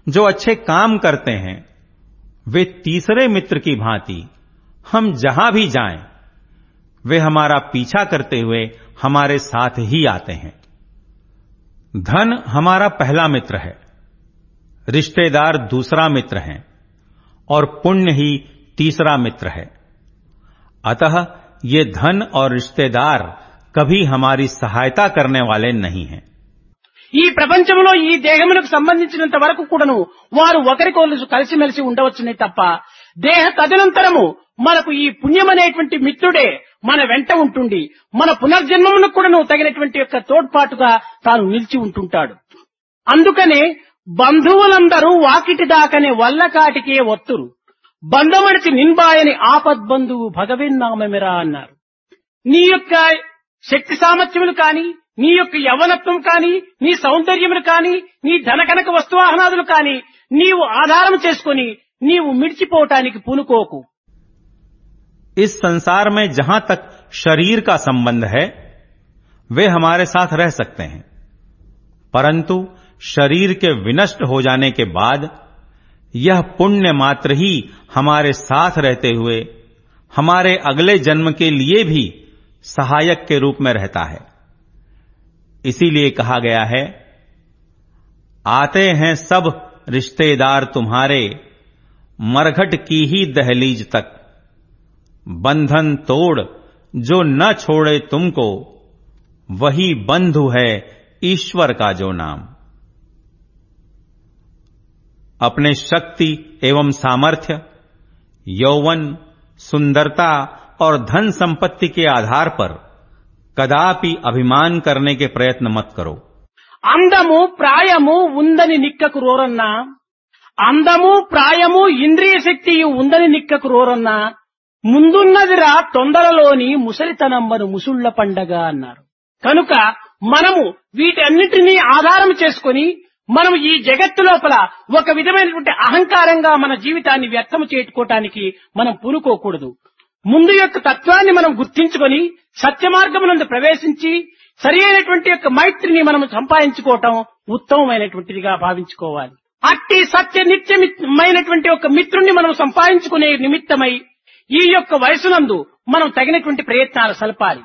जो अच्छे काम करते हैं वे तीसरे मित्र की भांति हम जहां भी जाएं वे हमारा पीछा करते हुए हमारे साथ ही आते हैं। धन हमारा पहला मित्र है, रिश्तेदार दूसरा मित्र हैं और पुण्य ही तीसरा मित्र है। अतः ये धन और रिश्तेदार कभी हमारी सहायता करने वाले नहीं हैं। ఈ ప్రపంచంలో ఈ దేహమునకు సంబంధించినంత వరకు కూడాను వారు ఒకరికొకరు కలిసిమెలిసి ఉండవచ్చునే తప్ప దేహ తదనంతరము మనకు ఈ పుణ్యమనేటువంటి మిత్రుడే మన వెంట ఉంటుండి మన పునర్జన్మమునకు కూడాను తగినటువంటి యొక్క తోడ్పాటుగా తాను నిలిచి ఉంటుంటాడు. అందుకనే బంధువులందరూ వాకిటి దాకనే వల్లకాటికే ఒత్తురు, బంధమడిచి నిన్బాయని ఆపద్బంధువు భగవన్నామమిరా అన్నారు. నీ యొక్క శక్తి సామర్థ్యములు కాని, నీ యొక్క యవ్వనత్వం కాని, నీ సౌందర్యములు కాని, నీ ధనకనక వస్తువాహనాదులు కాని నీవు ఆధారం చేసుకుని నీవు మిడిచిపోవటానికి పూనుకోకు. इस संसार में जहां तक शरीर का संबंध है वे हमारे साथ रह सकते हैं, परंतु शरीर के विनष्ट हो जाने के बाद यह पुण्य मात्र ही हमारे साथ रहते हुए हमारे अगले जन्म के लिए भी सहायक के रूप में रहता है। इसीलिए कहा गया है, आते हैं सब रिश्तेदार तुम्हारे मरघट की ही दहलीज तक, बंधन तोड़ जो न छोड़े तुमको, वही बंधु है ईश्वर का जो नाम। अपने शक्ति एवं सामर्थ्य, यौवन, सुंदरता और धन संपत्ति के आधार पर कदापि अभिमान करने के प्रयत्न मत करो। అందము ప్రాయము ఉందని నిక్కకు రోరన్నా, అందము ప్రాయము ఇంద్రియ శక్తి ఉందని నిక్కకు రోరన్నా, ముందున్నదిరా తొందరలోని ముసలితనమ్మను ముసుళ్ల పండగ అన్నారు. కనుక మనము వీటన్నిటినీ ఆధారం చేసుకుని మనం ఈ జగత్తు లోపల ఒక విధమైనటువంటి అహంకారంగా మన జీవితాన్ని వ్యర్థము చేసుకోవటానికి మనం పూనుకోకూడదు. ముందు యొక్క తత్వాన్ని మనం గుర్తించుకొని సత్య మార్గమునందు ప్రవేశించి సరి అయినటువంటి యొక్క మైత్రిని మనం సంపాదించుకోవటం ఉత్తమమైనటువంటిదిగా భావించుకోవాలి. అట్టి సత్య నిత్యమైనటువంటి ఒక మిత్రుణ్ణి మనం సంపాదించుకునే నిమిత్తమై ఈ యొక్క వయసునందు మనం తగినటువంటి ప్రయత్నాలు సలపాలి.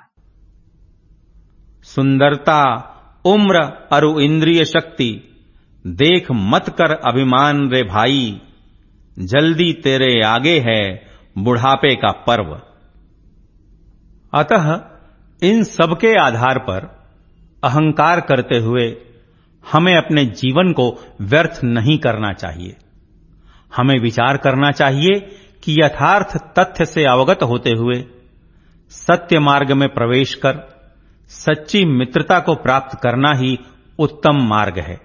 सुंदरता, उम्र अरु इंद्रिय शक्ति देख मत कर अभिमान रे भाई, जल्दी तेरे आगे है बुढ़ापे का पर्व। अतः इन सब के आधार पर अहंकार करते हुए हमें अपने जीवन को व्यर्थ नहीं करना चाहिए। हमें विचार करना चाहिए कि यथार्थ तथ्य से अवगत होते हुए सत्य मार्ग में प्रवेश कर सच्ची मित्रता को प्राप्त करना ही उत्तम मार्ग है।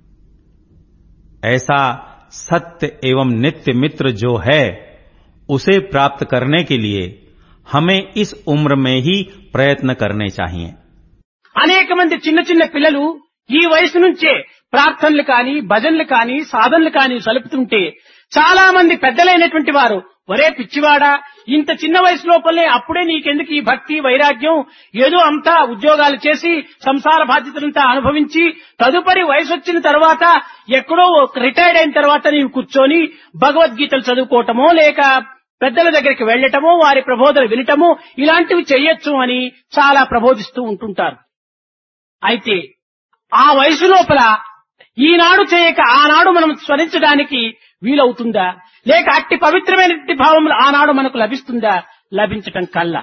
ऐसा सत्य एवं नित्य मित्र जो है उसे प्राप्त करने के लिए हमें इस उम्र में ही प्रयत्न करने चाहिए। అనేక మంది చిన్న చిన్న పిల్లలు ఈ వయసు నుంచే ప్రార్థనలు కాని, భజనలు కాని, సాధనలు కాని సలుపుతుంటే చాలా మంది పెద్దలైనటువంటి వారు, ఒరే పిచ్చివాడా, ఇంత చిన్న వయసు లోపలే అప్పుడే నీకెందుకు ఈ భక్తి వైరాగ్యం, ఏదో అంతా ఉద్యోగాలు చేసి సంసార బాధ్యతలంతా అనుభవించి తదుపరి వయసు వచ్చిన తర్వాత ఎక్కడో రిటైర్డ్ అయిన తర్వాత నీవు కూర్చొని భగవద్గీతలు చదువుకోవటమో లేక పెద్దల దగ్గరికి వెళ్లటమో వారి ప్రబోధనలు వినటమో ఇలాంటివి చేయొచ్చు అని చాలా ప్రబోధిస్తూ ఉంటుంటారు. అయితే ఆ వయసు లోపల ఈనాడు చేయక ఆనాడు మనం స్మరించడానికి వీలవుతుందా, లేక అట్టి పవిత్రమైనటువంటి భావములు ఆనాడు మనకు లభిస్తుందా? లభించటం కల్లా.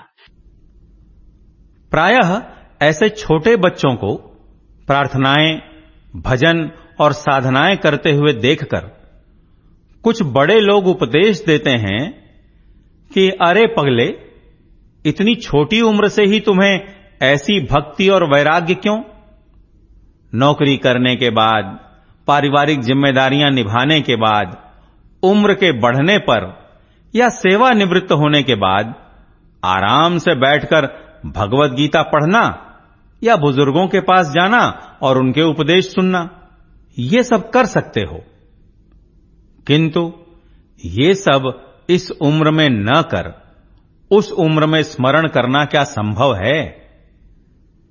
प्रायः ऐसे छोटे बच्चों को प्रार्थनाएं, भजन और साधनाएं करते हुए देखकर कुछ बड़े लोग उपदेश देते हैं कि अरे पगले, इतनी छोटी उम्र से ही तुम्हें ऐसी भक्ति और वैराग्य क्यों? नौकरी करने के बाद, पारिवारिक जिम्मेदारियां निभाने के बाद, उम्र के बढ़ने पर या सेवा निवृत्त होने के बाद आराम से बैठकर भगवत गीता पढ़ना या बुजुर्गों के पास जाना और उनके उपदेश सुनना, ये सब कर सकते हो, किंतु ये सब इस उम्र में न कर उस उम्र में स्मरण करना क्या संभव है?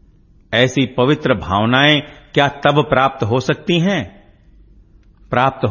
ऐसी पवित्र भावनाएं क्या तब प्राप्त हो सकती हैं? प्राप्त